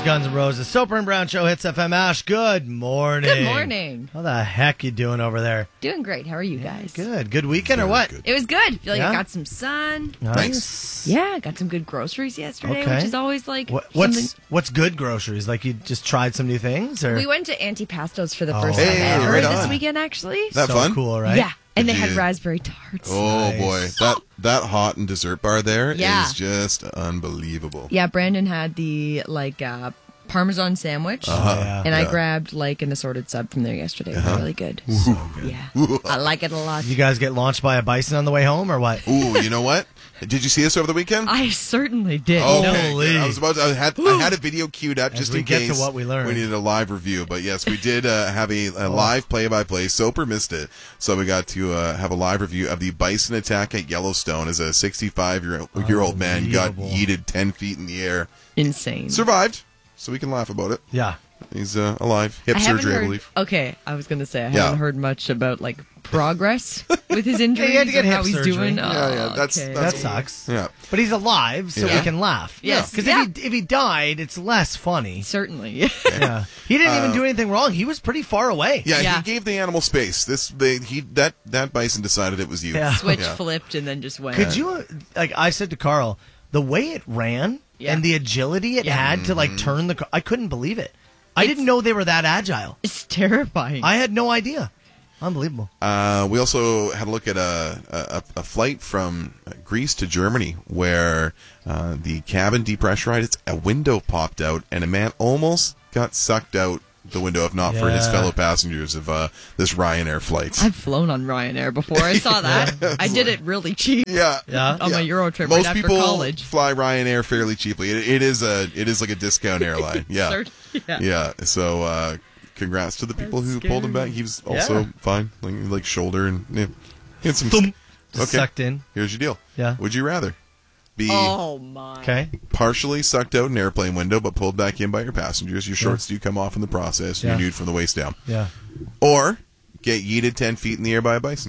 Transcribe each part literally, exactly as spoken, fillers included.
Guns N' Roses. Soper and Brown Show, Hits F M. Ash, good morning. Good morning. How the heck you doing over there? Doing great. How are you guys? Yeah, good. Good weekend or what? Good. It was good. Feel like Yeah? I got some sun. Nice. Yeah, got some good groceries yesterday, Okay. which is always like What, something. what's what's good groceries? Like you just tried some new things, or We went to Antipastos for the Oh. first Hey, time ever right this on. weekend, actually. That so fun? cool, right? Yeah, and Did they had you- raspberry tarts. Oh Nice. boy, that that hot and dessert bar there is Yeah. just unbelievable. Yeah, Brandon had the like uh, Parmesan sandwich, Uh-huh. Yeah. and I Yeah. grabbed like an assorted sub from there yesterday. It was Uh-huh. really good. So good. Yeah, I like it a lot. You guys get launched by a bison on the way home, or what? Ooh, you know what? Did you see us over the weekend? I certainly did. Okay, Holy. good. I was about to, I had I had a video queued up As just we in get to case what we learned. we needed a live review. But yes, we did uh, have a, a live play-by-play. Soper missed it, so we got to uh, have a live review of the bison attack at Yellowstone. As a sixty-five-year-old man got Unbelievable. yeeted ten feet in the air, Insane. survived, so we can laugh about it. Yeah. He's uh, alive, hip I haven't surgery, I heard, believe. Okay, I was gonna say I Yeah. haven't heard much about like progress with his injuries he had to get or hip how he's surgery. doing. Yeah, yeah, Oh, that's- okay. That that's- sucks. Yeah. But he's alive, so Yeah. we can laugh. Yes. Because Yeah. if he if he died, it's less funny. certainly. Yeah. He didn't even do anything wrong. He was pretty far away. Yeah, Yeah. he gave the animal space. This they he that that bison decided it was you. Yeah. Switch Yeah. flipped and then just went. Could you, uh, like I said to Carl, the way it ran Yeah. and the agility it Yeah. had to like turn the car, I couldn't believe it. I It's- didn't know they were that agile. It's terrifying. I had no idea. Unbelievable. Uh, we also had a look at a, a, a flight from Greece to Germany where uh, the cabin depressurized, a window popped out, and a man almost got sucked out the window, if not for his Yeah. fellow passengers of uh, this Ryanair flight. I've flown on Ryanair before. I saw that. I did it really cheap yeah, Yeah. on my Euro trip Most right after people college. fly Ryanair fairly cheaply. It, it is a it is like a discount airline. Yeah, Cert- yeah. yeah. So uh, congrats to the people That's who pulled him scary. back. He was also Yeah. fine, like, like shoulder and yeah. He had some. Thump. Just Okay. sucked in. Here's your deal. Yeah. Would you rather be Oh my. Okay. partially sucked out an airplane window but pulled back in by your passengers? Your shorts do come off in the process. And Yeah. You're nude from the waist down. Yeah. Or get yeeted ten feet in the air by a bison.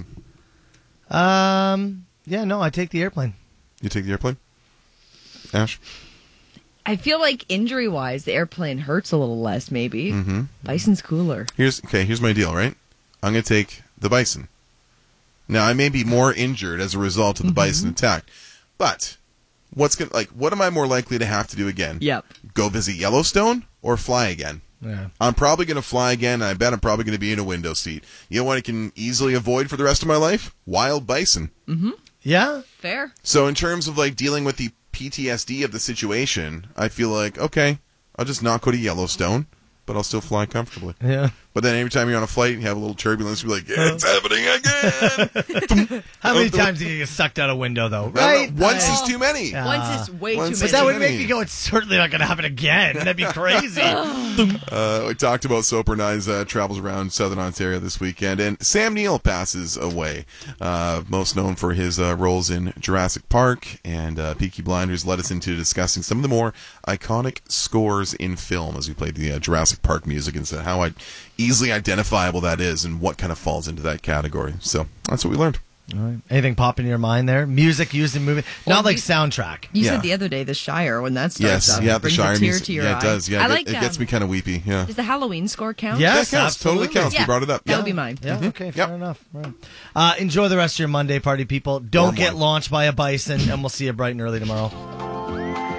Um. Yeah. No, I take the airplane. You take the airplane? Ash? I feel like injury wise, the airplane hurts a little less. Maybe Mm-hmm. Bison's cooler. Here's okay. Here's my deal. Right, I'm going to take the bison. Now I may be more injured as a result of the bison attack, but what's going like? What am I more likely to have to do again? Yep. Go visit Yellowstone or fly again? Yeah. I'm probably going to fly again, and I bet I'm probably going to be in a window seat. You know what I can easily avoid for the rest of my life? Wild bison. Yeah. Fair. So in terms of like dealing with the P T S D of the situation, I feel like, okay, I'll just not go to Yellowstone, but I'll still fly comfortably. Yeah. But then every time you're on a flight, you have a little turbulence, you're like, yeah, it's happening again. How many times do you get sucked out a window, though? No, no, Right. Once Uh, is too many. Yeah. Once is way once too is But many. that too would make many. me go, it's certainly not going to happen again. That'd be crazy. Uh, we talked about Soper and I's uh, travels around Southern Ontario this weekend, and Sam Neill passes away. Uh, most known for his uh, roles in Jurassic Park and uh, Peaky Blinders, led us into discussing some of the more iconic scores in film as we played the uh, Jurassic Park music and said how I, easily identifiable that is and what kind of falls into that category. So that's what we learned. All right. Anything pop into your mind there? Music used in movie, not Well, like you- soundtrack. You Yeah. said the other day the Shire when that starts Yes, up. yeah, it the brings Shire a tear music. to your Yeah, eye. it does. Yeah, I it, like. it gets um, me kind of weepy. Yeah, Does the Halloween score count? Yes, that counts. Totally absolutely. counts. Yeah. We brought it up. That Yeah. would be mine. Yeah, okay, fair Yep. enough. Right. Uh, enjoy the rest of your Monday, party people. Don't Warm get one. launched by a bison, and we'll see you bright and early tomorrow.